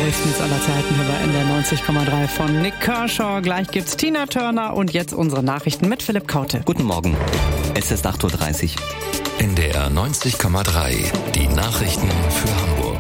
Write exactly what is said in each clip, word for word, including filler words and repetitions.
größten aller Zeiten hier bei N D R neunzig Komma drei von Nick Kershaw. Gleich gibt's Tina Turner und jetzt unsere Nachrichten mit Philipp Kaute. Guten Morgen, es ist acht Uhr dreißig. N D R neunzig Komma drei, die Nachrichten für Hamburg.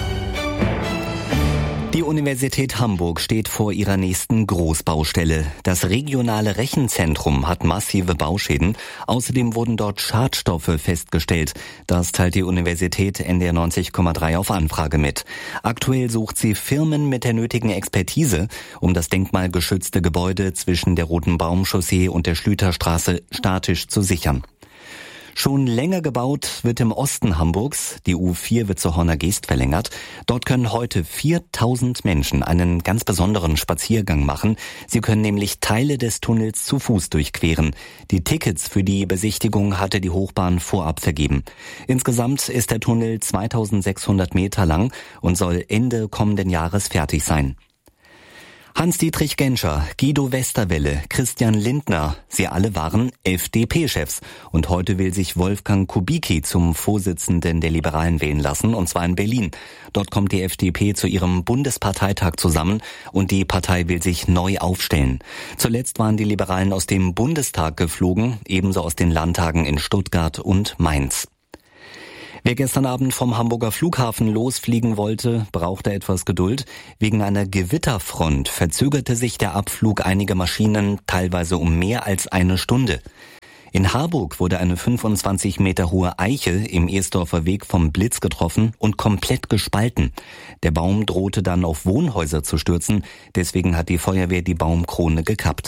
Die Universität Hamburg steht vor ihrer nächsten Großbaustelle. Das regionale Rechenzentrum hat massive Bauschäden. Außerdem wurden dort Schadstoffe festgestellt. Das teilt die Universität N D R neunzig Komma drei auf Anfrage mit. Aktuell sucht sie Firmen mit der nötigen Expertise, um das denkmalgeschützte Gebäude zwischen der Roten Baumchaussee und der Schlüterstraße statisch zu sichern. Schon länger gebaut wird im Osten Hamburgs. Die U vier wird zur Horner Geest verlängert. Dort können heute viertausend Menschen einen ganz besonderen Spaziergang machen. Sie können nämlich Teile des Tunnels zu Fuß durchqueren. Die Tickets für die Besichtigung hatte die Hochbahn vorab vergeben. Insgesamt ist der Tunnel zweitausendsechshundert Meter lang und soll Ende kommenden Jahres fertig sein. Hans-Dietrich Genscher, Guido Westerwelle, Christian Lindner, sie alle waren F D P-Chefs. Und heute will sich Wolfgang Kubicki zum Vorsitzenden der Liberalen wählen lassen, und zwar in Berlin. Dort kommt die F D P zu ihrem Bundesparteitag zusammen und die Partei will sich neu aufstellen. Zuletzt waren die Liberalen aus dem Bundestag geflogen, ebenso aus den Landtagen in Stuttgart und Mainz. Wer gestern Abend vom Hamburger Flughafen losfliegen wollte, brauchte etwas Geduld. Wegen einer Gewitterfront verzögerte sich der Abflug einiger Maschinen teilweise um mehr als eine Stunde. In Harburg wurde eine fünfundzwanzig Meter hohe Eiche im Ersdorfer Weg vom Blitz getroffen und komplett gespalten. Der Baum drohte dann auf Wohnhäuser zu stürzen, deswegen hat die Feuerwehr die Baumkrone gekappt.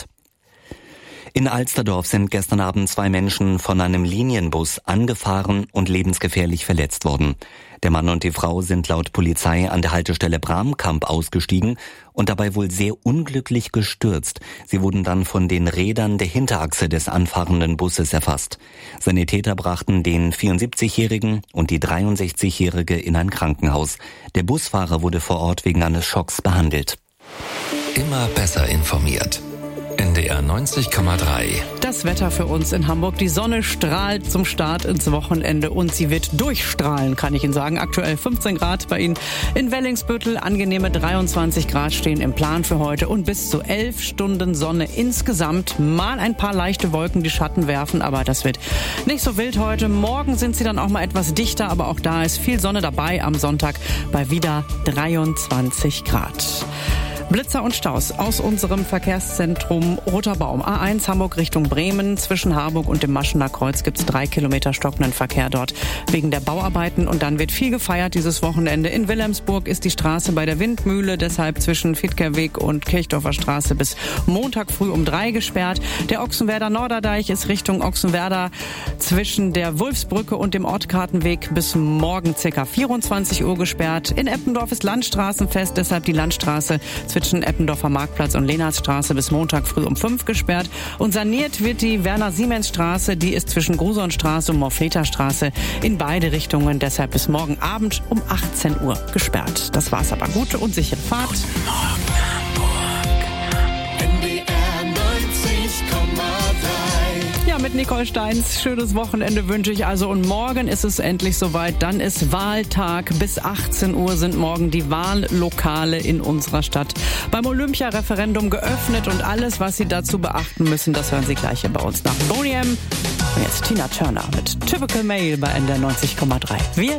In Alsterdorf sind gestern Abend zwei Menschen von einem Linienbus angefahren und lebensgefährlich verletzt worden. Der Mann und die Frau sind laut Polizei an der Haltestelle Bramkamp ausgestiegen und dabei wohl sehr unglücklich gestürzt. Sie wurden dann von den Rädern der Hinterachse des anfahrenden Busses erfasst. Sanitäter brachten den vierundsiebzigjährigen und die dreiundsechzigjährige in ein Krankenhaus. Der Busfahrer wurde vor Ort wegen eines Schocks behandelt. Immer besser informiert. N D R neunzig Komma drei. Das Wetter für uns in Hamburg. Die Sonne strahlt zum Start ins Wochenende und sie wird durchstrahlen, kann ich Ihnen sagen. Aktuell fünfzehn Grad bei Ihnen in Wellingsbüttel. Angenehme dreiundzwanzig Grad stehen im Plan für heute und bis zu elf Stunden Sonne insgesamt. Mal ein paar leichte Wolken, die Schatten werfen, aber das wird nicht so wild heute. Morgen sind sie dann auch mal etwas dichter, aber auch da ist viel Sonne dabei am Sonntag bei wieder dreiundzwanzig Grad. Blitzer und Staus aus unserem Verkehrszentrum Roter Baum. A eins Hamburg Richtung Bremen. Zwischen Harburg und dem Maschener Kreuz gibt es drei Kilometer stockenden Verkehr dort wegen der Bauarbeiten. Und dann wird viel gefeiert dieses Wochenende. In Wilhelmsburg ist die Straße bei der Windmühle deshalb zwischen Fiedkerweg und Kirchdorfer Straße bis Montag früh um drei gesperrt. Der Ochsenwerder Norderdeich ist Richtung Ochsenwerder zwischen der Wulfsbrücke und dem Ortkartenweg bis morgen ca. vierundzwanzig Uhr gesperrt. In Eppendorf ist Landstraßenfest, deshalb die Landstraße zwischen Eppendorfer Marktplatz und Lenartsstraße bis Montag früh um fünf gesperrt. Und saniert wird die Werner-Siemens-Straße, die ist zwischen Grusonstraße und Morfleterstraße in beide Richtungen, deshalb bis morgen Abend um achtzehn Uhr gesperrt. Das war's aber. Gute und sichere Fahrt. Guten Morgen, Hamburg. N D R neunzig Komma drei. Ja, mit Nicole Steins. Schönes Wochenende wünsche ich also. Und morgen ist es endlich soweit. Dann ist Wahltag. Bis achtzehn Uhr sind morgen die Wahllokale in unserer Stadt beim Olympia-Referendum geöffnet. Und alles, was Sie dazu beachten müssen, das hören Sie gleich hier bei uns nach Boney M. Und jetzt Tina Turner mit Typical Male bei N D R neunzig Komma drei. Wir